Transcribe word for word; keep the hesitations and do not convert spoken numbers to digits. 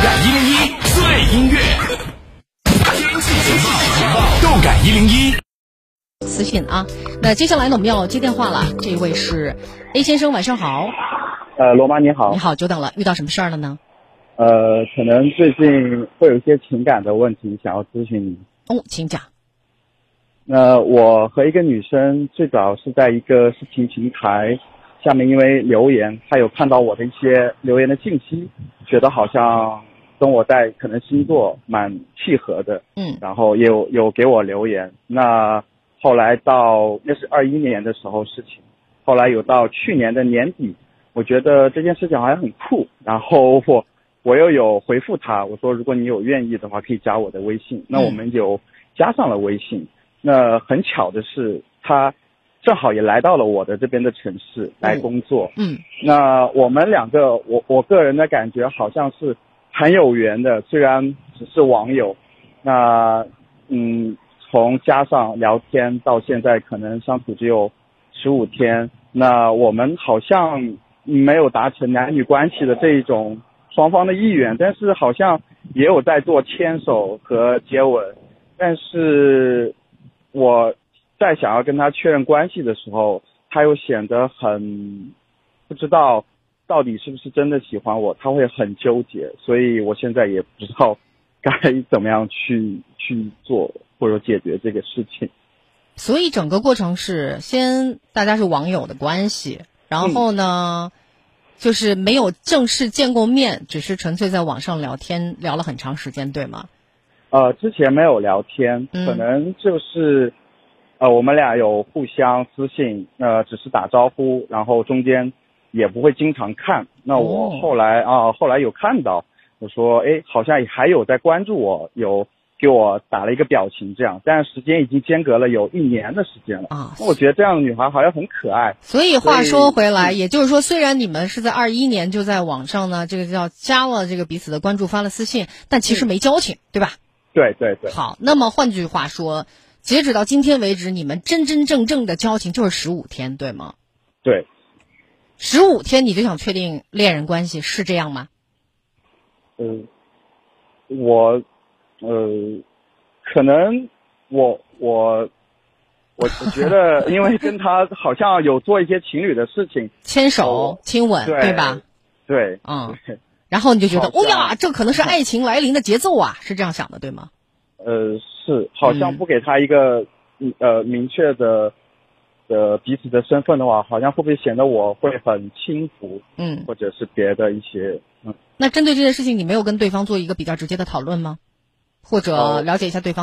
感一零一最音乐，天气情报，动感一零一。 私信啊，那接下来呢，我们要接电话了。这位是 A 先生，晚上好。 呃，罗妈你好。 你好，久等了，遇到什么事儿了呢？ 呃，可能最近会有一些情感的问题，想要咨询你。 哦，请讲。 呃，我和一个女生最早是在一个视频平台下面，因为留言，她有看到我的一些留言的信息，觉得好像跟我在可能星座蛮契合的， 嗯， 然后也有有给我留言。那后来到那是二一年的时候事情，后来有到去年的年底，我觉得这件事情好像很酷，然后我我又有回复她，我说如果你有愿意的话，可以加我的微信。那我们就加上了微信。那很巧的是，他正好也来到了我的这边的城市来工作。 嗯， 那我们两个，我我个人的感觉好像是很有缘的，虽然只是网友。那嗯，从加上聊天到现在，可能相处只有十五天。那我们好像没有达成男女关系的这一种双方的意愿，但是好像也有在做牵手和接吻，但是我在想要跟他确认关系的时候，他又显得很不知道到底是不是真的喜欢我，他会很纠结，所以我现在也不知道该怎么样去去做或者解决这个事情。 所以整个过程是先大家是网友的关系，然后呢、嗯、就是没有正式见过面，只是纯粹在网上聊天，聊了很长时间，对吗？ 呃，之前没有聊天，可能就是，呃，我们俩有互相私信，呃，只是打招呼，然后中间也不会经常看。那我后来啊、呃，后来有看到，我说，哎，好像还有在关注我，有给我打了一个表情这样，但是时间已经间隔了有一年的时间了啊。我觉得这样的女孩好像很可爱。 所以话说回来，也就是说，虽然你们是在二一年就在网上呢，这个叫加了这个彼此的关注，发了私信，但其实没交情，对吧？ 对对对。 好，那么换句话说，截止到今天为止，你们真真正正的交情就是十五天，对吗？ 对。 十五天你就想确定恋人关系，是这样吗？ 呃，我呃，可能我我我觉得，因为跟他好像有做一些情侣的事情， 牵手、亲吻， 对, 对吧？ 对， 嗯。然后你就觉得，哦呀，这可能是爱情来临的节奏啊，是这样想的，对吗？ 呃，是，好像不给他一个、嗯、呃明确的的彼此的身份的话，好像会不会显得我会很轻浮， 嗯， 或者是别的一些，嗯。 那针对这件事情，你没有跟对方做一个比较直接的讨论吗？或者了解一下对方